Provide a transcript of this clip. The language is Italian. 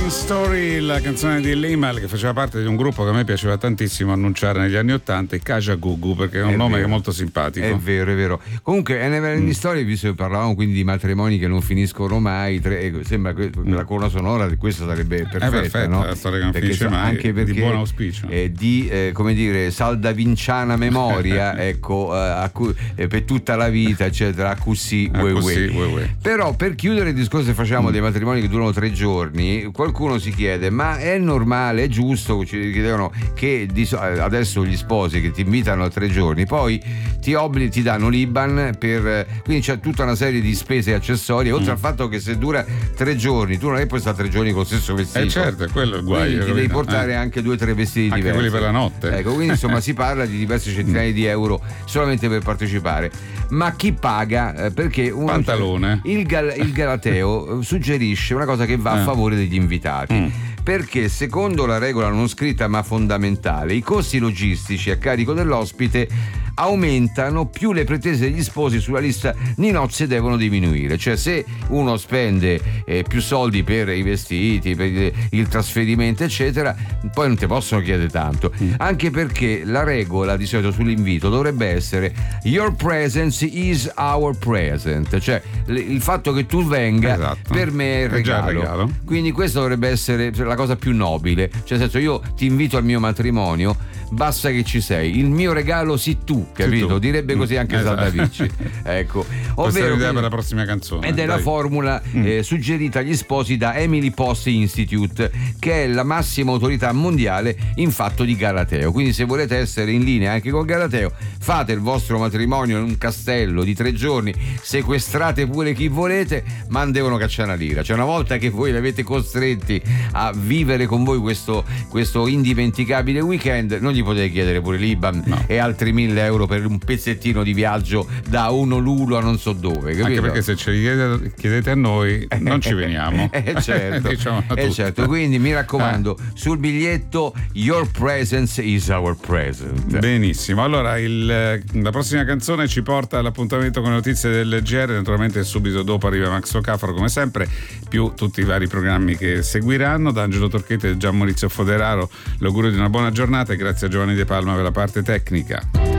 Neverending Story, la canzone di Limahl, che faceva parte di un gruppo che a me piaceva tantissimo annunciare negli anni '80, i Kajagoogoo, perché è un nome che è molto simpatico. È vero, è vero. Comunque è Neverending Story, visto che parlavamo quindi di matrimoni che non finiscono mai, sembra che la colonna sonora di questo sarebbe perfetta, no? La storia che non finisce mai, anche perché, di buon auspicio, come dire, saldavinciana memoria, ecco, per tutta la vita, eccetera, a così. Però per chiudere il discorso che facciamo dei matrimoni che durano 3 giorni, qualcuno si chiede: ma è normale, è giusto? Ci chiedevano che adesso gli sposi che ti invitano a 3 giorni poi ti danno l'IBAN quindi c'è tutta una serie di spese accessorie, oltre al fatto che se dura 3 giorni tu non è che puoi stare 3 giorni con lo stesso vestito, certo, è quello il guaio, quindi ti devi portare anche 2 o 3 vestiti anche diversi, quelli per la notte, ecco, quindi insomma si parla di diverse centinaia di euro solamente per partecipare. Ma chi paga? Perché pantalone, il Galateo suggerisce una cosa che va a favore degli invitati, perché secondo la regola non scritta ma fondamentale, i costi logistici a carico dell'ospite aumentano più le pretese degli sposi sulla lista di nozze devono diminuire. Cioè, se uno spende più soldi per i vestiti, per il trasferimento eccetera, poi non ti possono chiedere tanto, anche perché la regola di solito sull'invito dovrebbe essere your presence is our present, cioè il fatto che tu venga, esatto, per me è il regalo. Quindi questo dovrebbe essere la cosa più nobile, cioè nel senso, io ti invito al mio matrimonio, basta che ci sei, il mio regalo sei tu, capito? Direbbe così anche Saldavici. Ecco, questa è l'idea per la prossima canzone, ed è la formula suggerita agli sposi da Emily Post Institute, che è la massima autorità mondiale in fatto di galateo. Quindi se volete essere in linea anche con galateo, fate il vostro matrimonio in un castello di 3 giorni, sequestrate pure chi volete, ma non devono cacciare una lira. Cioè, una volta che voi li avete costretti a vivere con voi questo indimenticabile weekend, non gli potete chiedere pure l'IBAN e altri 1.000 euro per un pezzettino di viaggio da Honolulu a non so dove, capito? Anche perché se ce li chiedete a noi non ci veniamo. Certo, certo. Quindi mi raccomando, sul biglietto your presence is our present. Benissimo, allora la prossima canzone ci porta all'appuntamento con le notizie del GR, naturalmente subito dopo arriva Max O'Cafaro come sempre, più tutti i vari programmi che seguiranno. Da Angelo Torchetti e Gian Maurizio Foderaro l'augurio di una buona giornata e grazie a Giovanni De Palma per la parte tecnica.